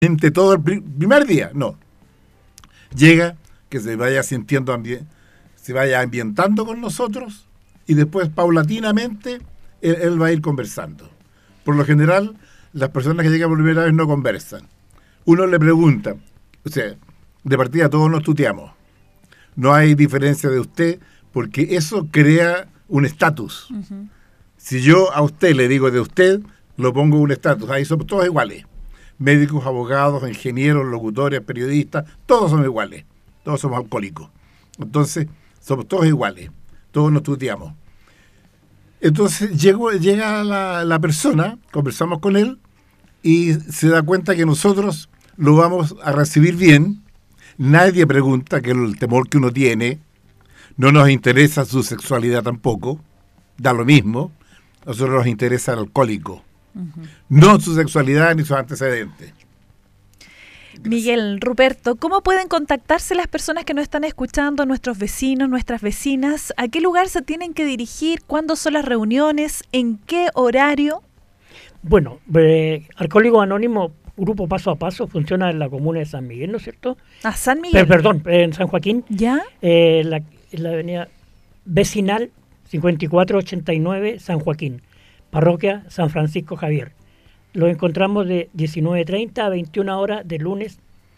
todo el primer día, no. Llega, que se vaya sintiendo, se vaya ambientando con nosotros y después paulatinamente él va a ir conversando. Por lo general, las personas que llegan por primera vez no conversan. Uno le pregunta, o sea, de partida todos nos tuteamos. No hay diferencia de usted, porque eso crea un estatus. Uh-huh. Si yo a usted le digo de usted, lo pongo un estatus. Ahí somos todos iguales. Médicos, abogados, ingenieros, locutores, periodistas, todos somos iguales. Todos somos alcohólicos. Entonces, somos todos iguales. Todos nos tuteamos. Entonces, llega la persona, conversamos con él, y se da cuenta que nosotros lo vamos a recibir bien. Nadie pregunta, que el temor que uno tiene, no nos interesa su sexualidad tampoco, da lo mismo. A nosotros nos interesa el alcohólico, uh-huh. No su sexualidad ni sus antecedentes. Miguel, Ruperto, ¿cómo pueden contactarse las personas que nos están escuchando, nuestros vecinos, nuestras vecinas? ¿A qué lugar se tienen que dirigir? ¿Cuándo son las reuniones? ¿En qué horario? Bueno, Alcohólicos Anónimos, grupo Paso a Paso, funciona en la comuna de San Miguel, ¿no es cierto? ¿A San Miguel? Perdón, en San Joaquín. ¿Ya? En la avenida vecinal 5489 San Joaquín, parroquia San Francisco Javier. Lo encontramos de 19:30 a 21 horas de lunes,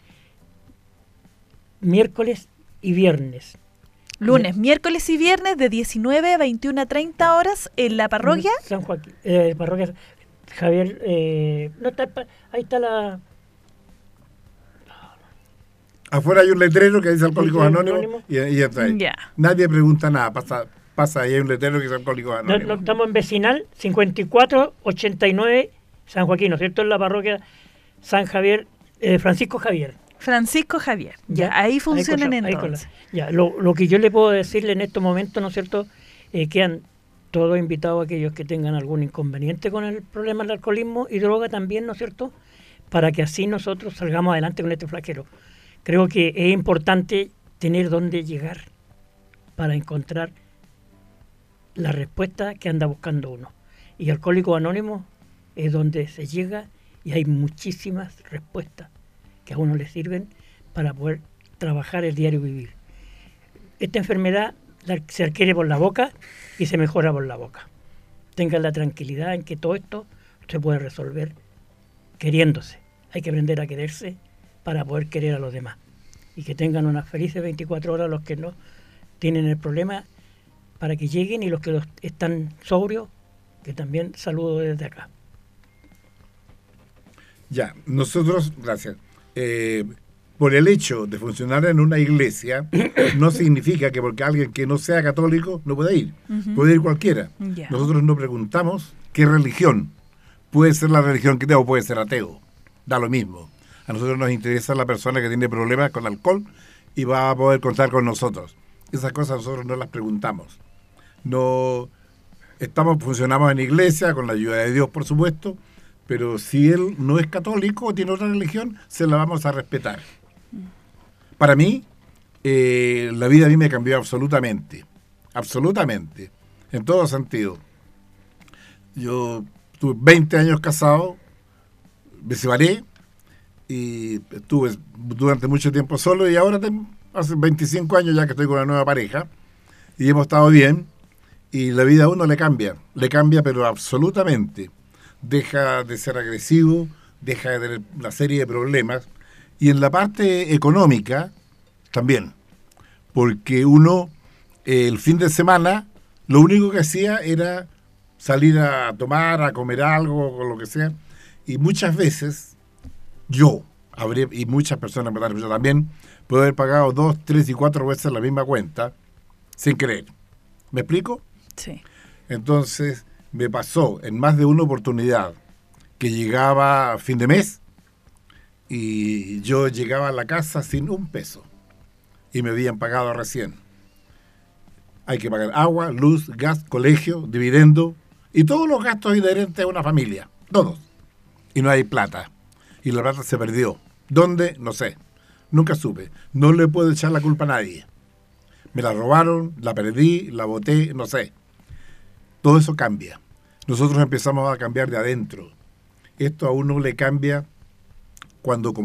miércoles y viernes. Lunes, miércoles y viernes de 19 a 21:30 horas en la parroquia. San Joaquín, parroquia Javier, no está, ahí está la... Afuera hay un letrero que dice Alcohólicos Anónimos y está ahí. Yeah. Nadie pregunta nada, pasa ahí, hay un letrero que dice Alcohólicos Anónimos. No, estamos en vecinal 5489 San Joaquín, ¿no es cierto? En la parroquia San Javier, Francisco Javier. Francisco Javier, ya, ahí funcionan entonces. Ya, lo que yo le puedo decirle en estos momentos, ¿no es cierto? Quedan todos invitados aquellos que tengan algún inconveniente con el problema del alcoholismo y droga también, ¿no es cierto? Para que así nosotros salgamos adelante con este flagelo. Creo que es importante tener dónde llegar para encontrar la respuesta que anda buscando uno. Y Alcohólicos Anónimos es donde se llega y hay muchísimas respuestas que a uno le sirven para poder trabajar el diario vivir. Esta enfermedad se adquiere por la boca y se mejora por la boca. Tengan la tranquilidad en que todo esto se puede resolver queriéndose. Hay que aprender a quererse para poder querer a los demás. Y que tengan unas felices 24 horas los que no tienen el problema, para que lleguen, y los que están sobrios, que también saludo desde acá. Ya, nosotros, gracias. Por el hecho de funcionar en una iglesia, no significa que porque alguien que no sea católico no pueda ir. Uh-huh. Puede ir cualquiera. Yeah. Nosotros no preguntamos qué religión. Puede ser la religión que tenga o puede ser ateo. Da lo mismo. A nosotros nos interesa la persona que tiene problemas con alcohol y va a poder contar con nosotros. Esas cosas nosotros no las preguntamos. No funcionamos en iglesia, con la ayuda de Dios, por supuesto, pero si él no es católico o tiene otra religión, se la vamos a respetar. Para mí, la vida a mí me cambió absolutamente, en todo sentido. Yo tuve 20 años casado, me separé y estuve durante mucho tiempo solo, y ahora hace 25 años ya que estoy con una nueva pareja y hemos estado bien, y la vida a uno le cambia pero absolutamente. Deja de ser agresivo, deja de tener una serie de problemas, y en la parte económica también, porque uno el fin de semana lo único que hacía era salir a tomar, a comer algo o lo que sea, y muchas veces y muchas personas yo también puedo haber pagado 2, 3 y 4 veces la misma cuenta sin querer. ¿Me explico? Sí. Entonces me pasó en más de una oportunidad que llegaba a fin de mes y yo llegaba a la casa sin un peso y me habían pagado recién. Hay que pagar agua, luz, gas, colegio, dividendo y todos los gastos inherentes a una familia, todos. Y no hay plata. Y la plata se perdió. ¿Dónde? No sé. Nunca supe. No le puedo echar la culpa a nadie. Me la robaron, la perdí, la boté, no sé. Todo eso cambia. Nosotros empezamos a cambiar de adentro. Esto a uno le cambia cuando